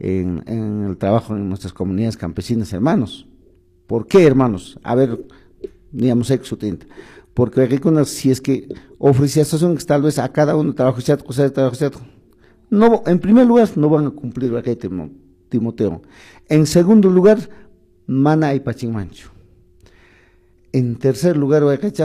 en el trabajo en nuestras comunidades campesinas, hermanos. ¿Por qué, hermanos? A ver, digamos, porque hay si es que ofreciación tal vez a cada uno trabajo, no, en primer lugar, no van a cumplir, Timoteo. En segundo lugar, mana y pachinmancho. En tercer lugar,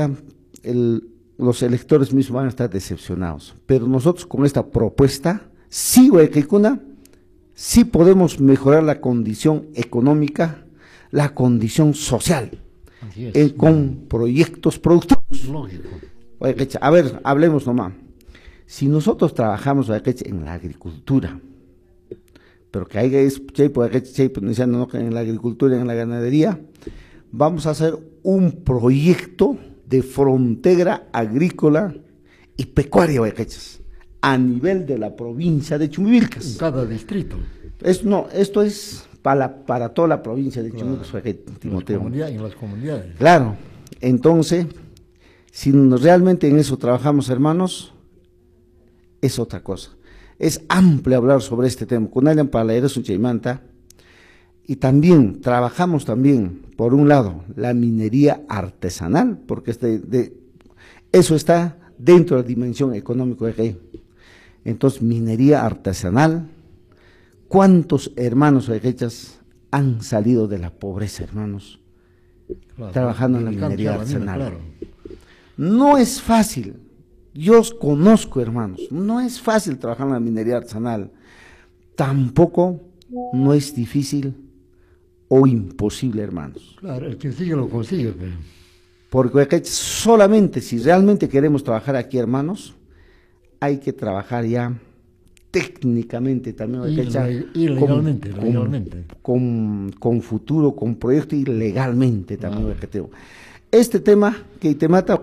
los electores mismos van a estar decepcionados. Pero nosotros con esta propuesta, sí, sí podemos mejorar la condición económica, la condición social, con proyectos productivos. Lógico. A ver, hablemos nomás. Si nosotros trabajamos en la agricultura, pero que haya en la agricultura y en la ganadería, vamos a hacer un proyecto de frontera agrícola y pecuaria a nivel de la provincia de Chumbivilcas. En cada distrito. Esto es para toda la provincia de Chumbivilcas, Timoteo. En las comunidades. Claro, entonces, si realmente en eso trabajamos, hermanos, es otra cosa. Es amplio hablar sobre este tema. Con alguien para leer es un chaimanta. Y también trabajamos también, por un lado, la minería artesanal, porque eso está dentro de la dimensión económica de aquí. Entonces, minería artesanal. ¿Cuántos hermanos oegechas han salido de la pobreza, hermanos? Claro, trabajando en la minería artesanal. Claro. No es fácil. Yo os conozco, hermanos. No es fácil trabajar en la minería artesanal. Tampoco no es difícil o imposible, hermanos. Claro, el que sigue lo consigue. Pero... Porque solamente si realmente queremos trabajar aquí, hermanos, hay que trabajar ya técnicamente también. Legalmente. Con futuro, con proyecto y legalmente también. Claro. Este tema que te mata,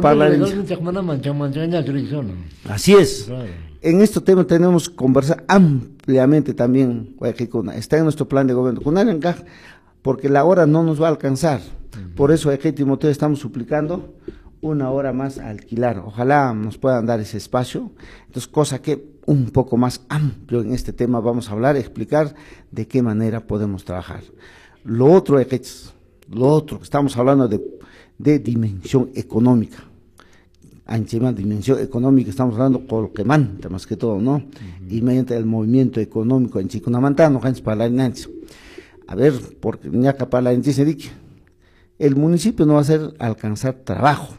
así es. Claro. En este tema tenemos que conversar ampliamente también. Está en nuestro plan de gobierno. Porque la hora no nos va a alcanzar. Por eso, aquí, Timoteo, estamos suplicando una hora más a alquilar. Ojalá nos puedan dar ese espacio. Entonces, cosa que un poco más amplio en este tema vamos a hablar, explicar de qué manera podemos trabajar. Lo otro, estamos hablando de dimensión económica. Anchema, dimensión económica, estamos hablando con lo que manda, más que todo, ¿no? Y mediante el movimiento económico en Chikunamantano, a ver, porque el municipio no va a hacer alcanzar trabajo.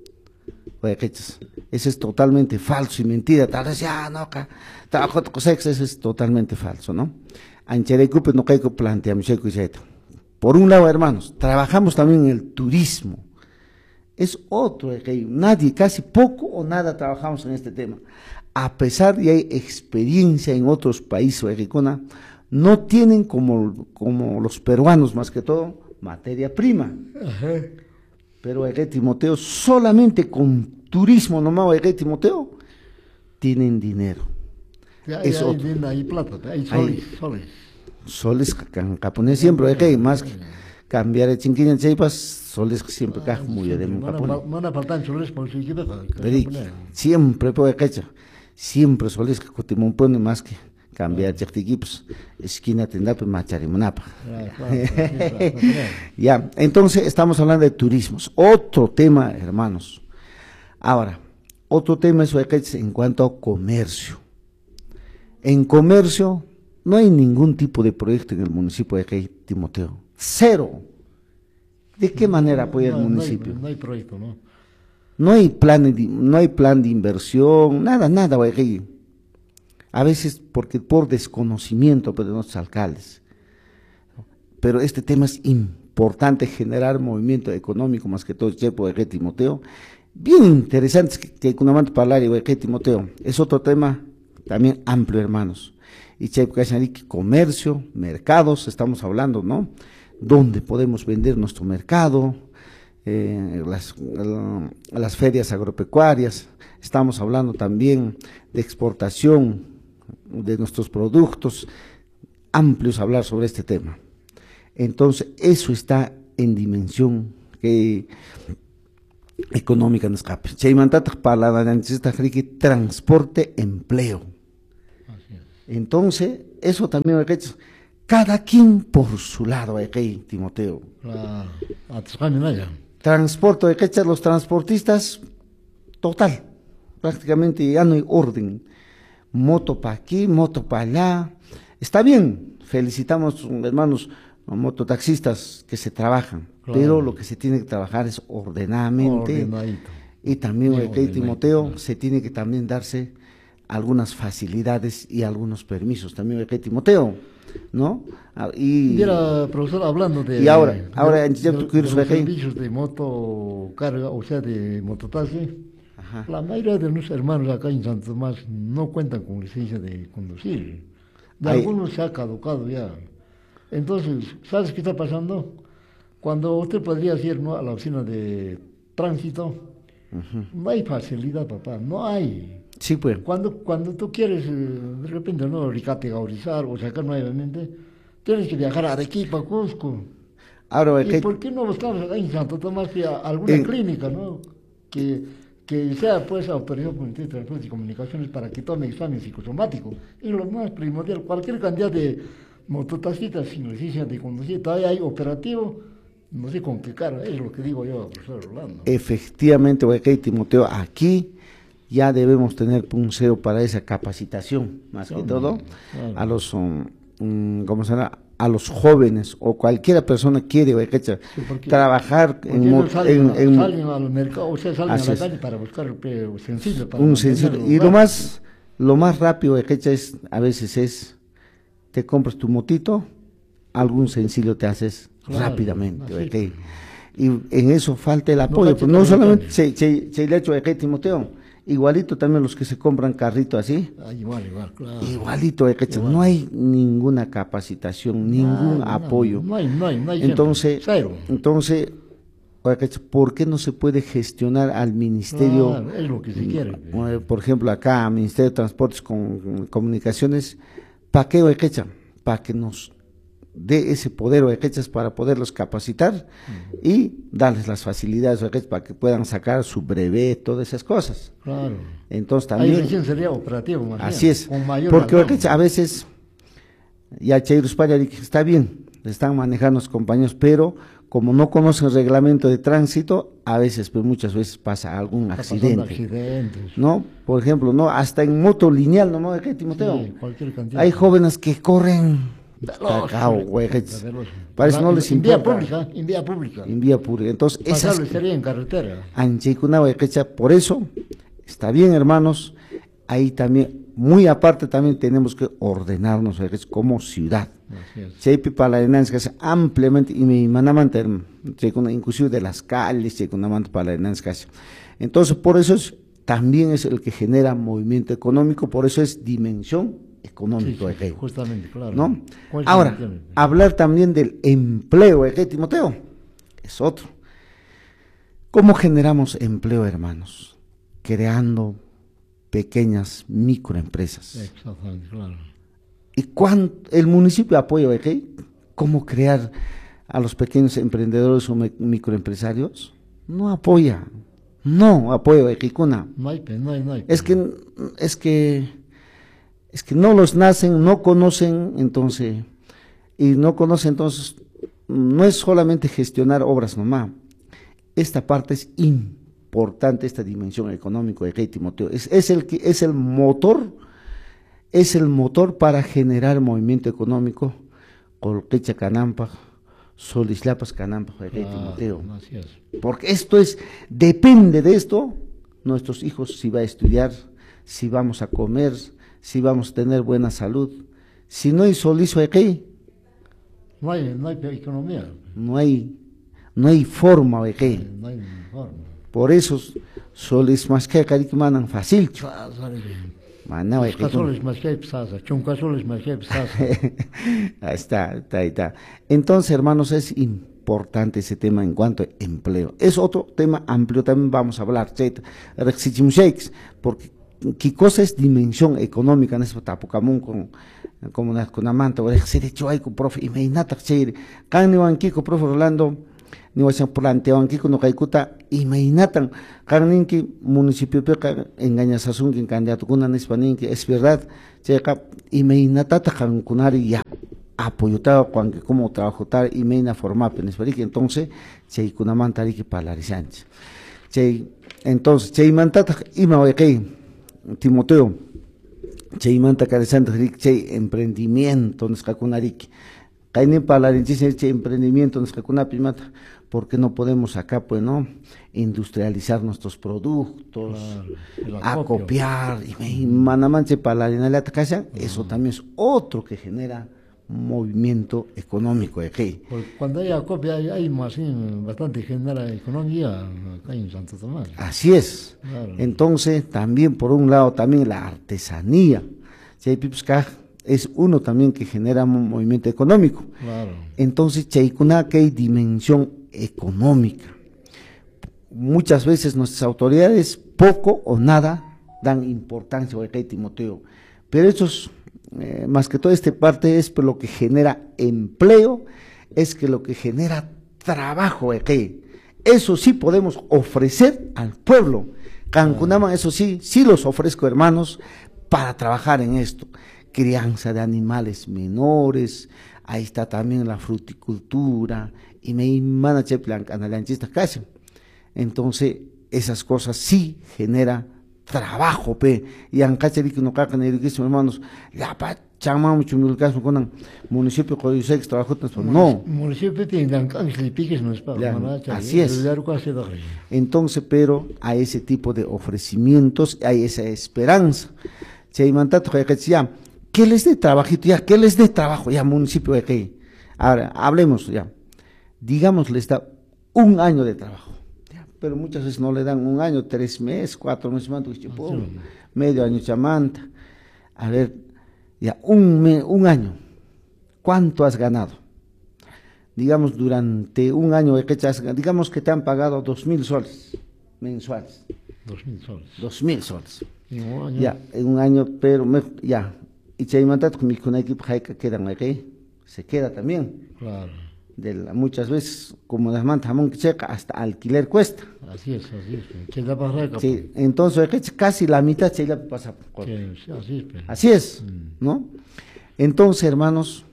Eso es totalmente falso y mentira. Tal vez ya no, trabajo de cosecha, eso es totalmente falso, ¿no? No hay que plantear. Por un lado, hermanos, trabajamos también en el turismo. Es otro, nadie, casi poco o nada trabajamos en este tema. A pesar de que hay experiencia en otros países, no tienen como los peruanos, más que todo, materia prima. Ajá. Pero Timoteo, solamente con turismo nomás, Timoteo, tienen dinero. Hay plata, hay soles. Soles, capones siempre, más que cambiar el chinquín cheipas, soles siempre caja muy de no faltan soles por si siempre puede cachar, siempre soles que cotimón pone más que cambiar equipos, esquina tendrá pues macharimonapa. Ya, entonces estamos hablando de turismos, otro tema, hermanos. Ahora, otro tema es en cuanto a comercio. En comercio no hay ningún tipo de proyecto en el municipio de Timoteo. Cero. ¿De qué manera apoya el municipio? No hay proyecto, ¿no? No hay plan de inversión, nada, a veces porque por desconocimiento de nuestros alcaldes. Pero este tema es importante, generar movimiento económico, más que todo, Chepo de Timoteo. Bien interesante que Cunamante Parlari de Timoteo. Es otro tema también amplio, hermanos. Y Chepo comercio, mercados, estamos hablando, ¿no? ¿Dónde podemos vender nuestro mercado? Las ferias agropecuarias. Estamos hablando también de exportación de nuestros productos, amplios hablar sobre este tema. Entonces, eso está en dimensión económica en escape. Para la transporte, empleo. Entonces, eso también, cada quien por su lado, Timoteo. Transporte, los transportistas, total, prácticamente ya no hay orden. Moto para aquí, moto para allá. Está bien, felicitamos, hermanos, mototaxistas que se trabajan, pero lo que se tiene que trabajar es ordenadamente. Y también, Timoteo, se tiene que también darse algunas facilidades y algunos permisos también, Timoteo, ¿no? Y era, profesor, hablando de... Y ahora de los servicios de motocarga, o sea, de mototaxi. Ajá. La mayoría de nuestros hermanos acá en Santo Tomás no cuentan con licencia de conducir. De algunos se ha caducado ya. Entonces, ¿sabes qué está pasando? Cuando usted podría ir, ¿no?, a la oficina de tránsito, no hay facilidad, papá, no hay. Sí, pues. Cuando tú quieres, de repente, no recategorizar o sacar nuevamente, tienes que viajar a Arequipa, Cusco. Ahora, ¿Y por qué no buscamos acá en Santo Tomás alguna clínica, ¿no?, que sea pues autorizado por el Ministerio de Transportes y Comunicaciones para que tome examen psicosomático? Y lo más primordial, cualquier cantidad de mototaxistas sin licencia de conducir, todavía hay operativo, no sé con qué cara, es lo que digo yo, profesor Rolando. Efectivamente, Timoteo, aquí ya debemos tener punceo para esa capacitación, más que todo, claro, a los, ¿cómo se llama?, a los jóvenes o cualquier persona quiere trabajar salen al mercado, o sea, salen a la calle para buscar sencillo. Un sencillo. Y lo más rápido, es, a veces es, te compras tu motito, algún sencillo te haces rápidamente, y en eso falta el apoyo, pero no solamente se le ha hecho, Timoteo, igualito también los que se compran carrito así, igual, claro. Igualito, no hay ninguna capacitación, ningún apoyo. No hay entonces, ¿por qué no se puede gestionar al ministerio? Claro, es lo que se quiere. Por ejemplo, acá, Ministerio de Transportes con Comunicaciones, ¿para qué, para que nos dé ese poder, para poderlos capacitar y darles las facilidades, para que puedan sacar su brevet, todas esas cosas. Claro. Entonces también... Ahí recién sería operativo, más así bien, es, con mayor porque a veces, ya Cheiros Paya está bien, están manejando los compañeros, pero como no conocen el reglamento de tránsito, a veces, pues muchas veces pasa algún accidente, ¿no? Por ejemplo, no, hasta en moto lineal, ¿no, Timoteo? Sí, cualquier cantidad. Hay jóvenes que corren... Parece no les importa. En vía pública. Entonces, pasable sería en carretera. Por eso, está bien, hermanos, ahí también, muy aparte también tenemos que ordenarnos como ciudad. Cheipi para la ampliamente, y me manamante, inclusive de las calles, para la entonces, por eso también es el que genera movimiento económico, por eso es dimensión económico, justamente, claro. ¿no? Ahora, hablar también del empleo, Timoteo, es otro. ¿Cómo generamos empleo, hermanos? Creando pequeñas microempresas. Exactamente, claro. ¿Y el municipio apoya, cómo crear a los pequeños emprendedores o microempresarios? No apoya, no, Cuna. No hay. Es que no los nacen, no conocen, entonces, no es solamente gestionar obras nomás. Esta parte es importante, esta dimensión económica de Timoteo. Es el motor para generar movimiento económico. Colquecha Canampa, Solislapas Canampa, Timoteo. Porque depende de esto, nuestros hijos, si va a estudiar, si vamos a comer, si vamos a tener buena salud. Si no hay solizo aquí, no hay economía. No hay forma aquí. No hay forma. Por eso solis más que manan fácil. Ahí está. Entonces, hermanos, es importante ese tema en cuanto a empleo. Es otro tema amplio, también vamos a hablar, porque ¿qué cosa es dimensión económica en ese tapucamun con amanta? Se de hecho hay profe y me inata chévere. Caniwan Kiko, profe Rolando, ni wasan planteabanki kuno kaikuta imainatan karninki municipio peka engañasasunki candidato kuna nispaninki es verdad cheka imainatata kankunari ya apoyotaba cuando como trabajotar imaina formape nispariki entonces chay kunamantariki polarizanchi chay entonces chay mantata ima waqay Timoteo chay manta karisanta chay emprendimiento nisqakunariki Kaini palarinchis chay emprendimiento nisqakunapi mata porque no podemos acá pues no industrializar nuestros productos, acopiar y manamanche palarinalata casa, eso también es otro que genera movimiento económico de aquí. Cuando hay acopia hay más bastante genera economía acá en Santo Tomás. Así es. Claro. Entonces también por un lado también la artesanía, es uno también que genera un movimiento económico. Claro. Entonces chaykuna que hay dimensión económica. Muchas veces nuestras autoridades poco o nada dan importancia a Timoteo, pero eso es, más que todo esta parte es por lo que genera empleo, es que lo que genera trabajo aquí. Eso sí podemos ofrecer al pueblo. Cancunaman, eso sí los ofrezco hermanos para trabajar en esto. Crianza de animales menores, ahí está también la fruticultura, y me imana cheplan canalanchista casi. Entonces, esas cosas sí genera trabajo, pe. Y en Cacherique no cacan hermanos, ya pa chama mucho mil caso con municipio Coyosex trabajo no. Municipio tiene piques no es para así es. Entonces, pero a ese tipo de ofrecimientos hay esa esperanza. Se mandato que decía, ¿qué les dé trabajito ya? ¿Qué les dé trabajo ya municipio de aquí? Ahora, hablemos ya. Digamos, les da un año de trabajo. Pero muchas veces no le dan un año, 3 meses, 4 meses, medio año chamanta. A ver, ya un año, ¿cuánto has ganado? Digamos, durante un año, digamos que te han pagado 2,000 soles mensuales. 2,000 soles. 2,000 soles. En un año. Ya, en un año, pero ya. Y chaymanta con mi equipo quedan aquí, se queda también. Claro. Muchas veces, como las mantas jamón que checa, hasta alquiler cuesta. Así es. Sí, entonces casi la mitad se pasa por así es, ¿no? Entonces, hermanos,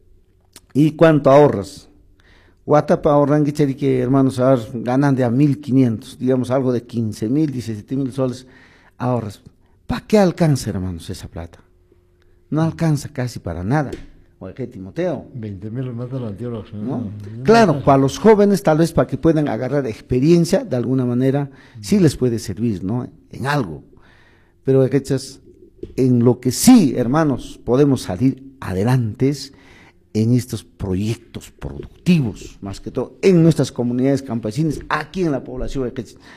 ¿y cuánto ahorras? Guatapa ahorran que hermanos, ganan de a 1,500, digamos algo de 15,000, 17,000 soles ahorras. ¿Para qué alcanza, hermanos, esa plata? No alcanza casi para nada. Oye, Timoteo. 20,000 más de la anterior, ¿no? Claro, para los jóvenes tal vez para que puedan agarrar experiencia, de alguna manera, sí les puede servir, ¿no? En algo. Pero en lo que sí, hermanos, podemos salir adelante es en estos proyectos productivos, más que todo, en nuestras comunidades campesinas, aquí en la población,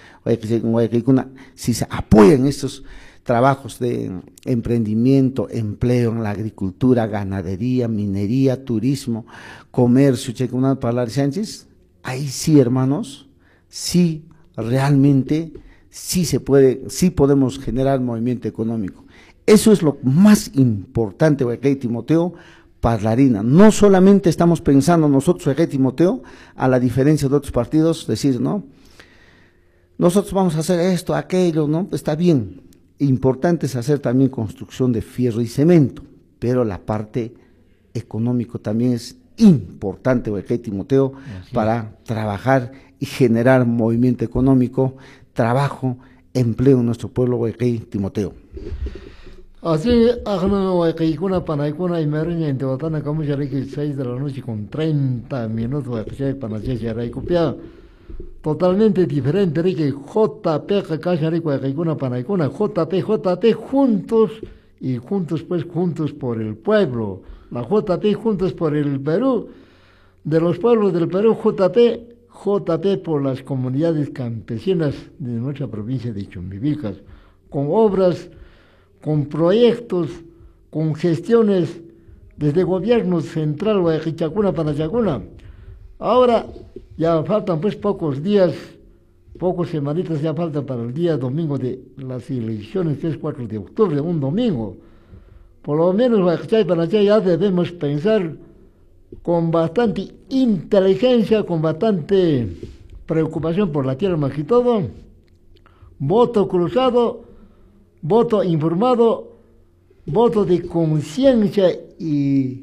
si se apoyan estos trabajos de emprendimiento, empleo en la agricultura, ganadería, minería, turismo, comercio, ahí sí, hermanos, sí, realmente, sí se puede, sí podemos generar movimiento económico. Eso es lo más importante, Timoteo, Parlarina. No solamente estamos pensando nosotros, Timoteo, a la diferencia de otros partidos, decir, ¿no? Nosotros vamos a hacer esto, aquello, ¿no? Está bien. Importante es hacer también construcción de fierro y cemento, pero la parte económica también es importante, Timoteo, para trabajar y generar movimiento económico, trabajo, empleo en nuestro pueblo, Timoteo. Así, una panaicuna y mereña en Tehuatana, como ya que 6 de la noche con 30 minutos, para ya totalmente diferente, que JP, Panaicuna, JP, juntos juntos por el pueblo. La JP, juntos por el Perú, de los pueblos del Perú, JP por las comunidades campesinas de nuestra provincia de Chumbivilcas, con obras, con proyectos, con gestiones desde gobierno central, Guayaquichacuna, Panachacuna. Ahora ya faltan pues pocos días, pocos semanitas ya faltan para el día domingo de las elecciones, que es 4 de octubre, un domingo. Por lo menos Guayaquichay, Panachay, ya debemos pensar con bastante inteligencia, con bastante preocupación por la tierra más que todo, voto cruzado, voto informado, voto de conciencia y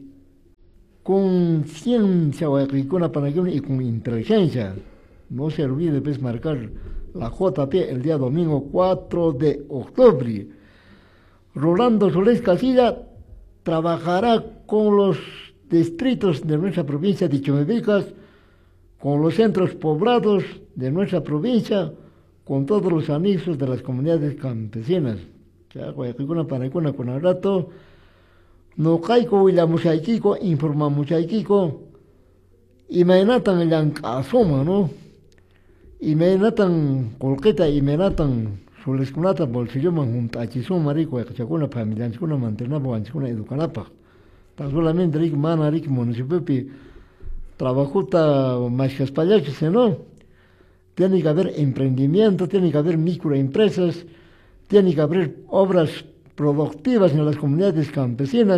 y con inteligencia. No se olvide pues marcar la JP el día domingo 4 de octubre. Rolando Solís Casilla trabajará con los distritos de nuestra provincia de Chumebicas, con los centros poblados de nuestra provincia, con todos los anexos de las comunidades campesinas. Con el rato, no caigo y la muchachico, informa muchachico, y me natan el asoma, ¿no? Y me natan colqueta y me natan solescunata bolsillo manjunta achizón marico, chacuna familia, chacuna mantenaba, chacuna educanapa. Tan solamente ric mana ric municipio trabajuta más que espallaches, ¿no? Tiene que haber emprendimiento, tiene que haber microempresas, tiene que haber obras productivas en las comunidades campesinas.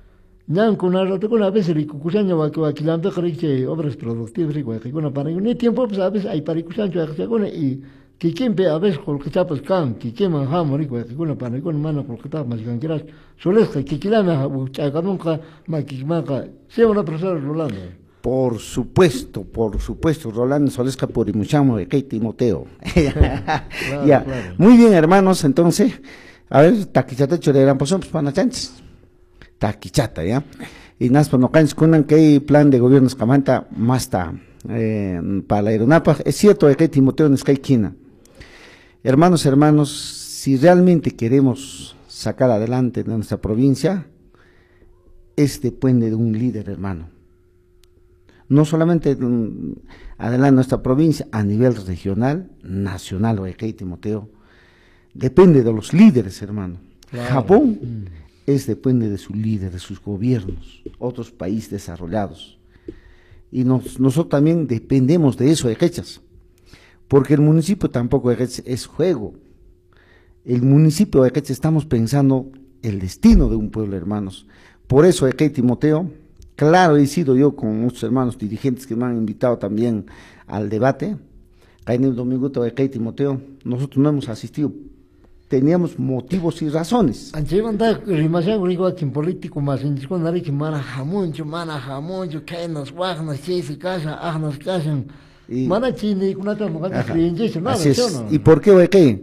Una vez el cucusaño va que la obras productivas y una para ni tiempo pues a veces hay para cucusaño y que quien ve a veces con que chapas can que quien manjamos rico que una para con mano con que tapas con quieras soles que quilana chaca nunca maquimaca sea una persona Rolando. Por supuesto, Rolando Solesca por Imuchamo de Kate Timoteo. Claro, Ya, claro. muy bien, hermanos, entonces, a ver, taquichata choreran, pues son chances. Taquichata, ¿ya? Y nas no caen con que hay plan de gobierno escamanta más está para la aeronapa. Es cierto que Timoteo en Escaiquina. Hermanos, si realmente queremos sacar adelante nuestra provincia, depende de un líder, hermano. No solamente adelante nuestra provincia, a nivel regional, nacional, o Timoteo, depende de los líderes, hermano. Claro. Japón depende de su líder, de sus gobiernos, otros países desarrollados. Y nosotros también dependemos de eso, Ejechas, porque el municipio tampoco es juego. El municipio de Ejechas estamos pensando el destino de un pueblo, hermanos. Por eso, Timoteo, claro, he sido yo con muchos hermanos dirigentes que me han invitado también al debate. En el domingo de Timoteo, nosotros no hemos asistido. Teníamos motivos y razones. Anche manda rimasya gurigo akin político más en disco nari que mana jamuncho que nos wagnas chesi casa agnas casan mana chini kunata mogata creencia no. Así es. ¿Y por qué, qué?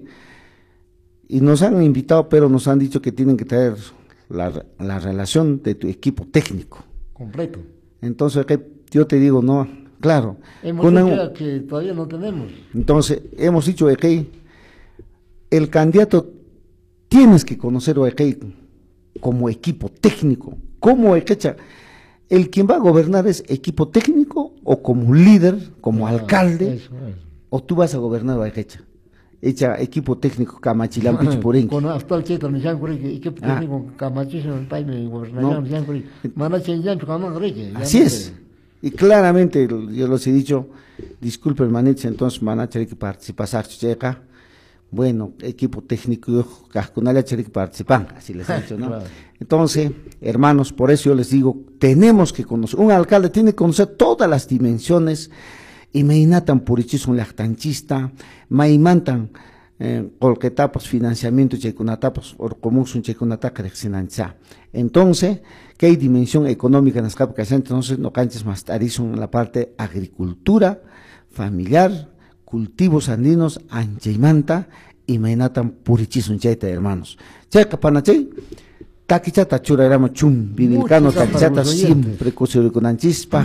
Y nos han invitado, pero nos han dicho que tienen que traer la relación de tu equipo técnico completo. Entonces, yo te digo, no, claro. Hemos dicho que todavía no tenemos. Entonces, hemos dicho que el candidato tienes que conocer como equipo técnico, como el quien va a gobernar es equipo técnico o como líder, como alcalde, eso. O tú vas a gobernar echa equipo técnico Camachilampichi por con actual cheto ni jancuri equipo técnico Camachilampichi en el país de gobernación jancuri mana chenyan chukaman reke. Así es. Y claramente yo los he dicho, disculpen manich, entonces manachar que participar checa. Bueno, equipo técnico, que participan, así les he dicho, ¿no? Claro. Entonces, hermanos, por eso yo les digo, tenemos que conocer, un alcalde tiene que conocer todas las dimensiones, y me inatan purichis un lactanchista, me imantan colquetapos, financiamiento, chekunatapos, o común un chekunataca de xinancha. Entonces, ¿qué hay dimensión económica en las capas? Entonces, no canches más tarizón en la parte agricultura, familiar, cultivos andinos, anchaimanta, y mainatan purichisun chaita, hermanos. Checa panachay, taquichata chura éramos chum, vinilcano, taquichata siempre cosero con anchispa.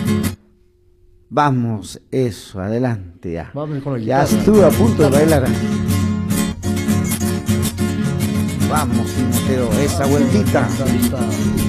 Vamos, eso, adelante ya. Vamos con la Ya guitarra. estuve a punto de bailar. Vamos, Timoteo, esa vueltita.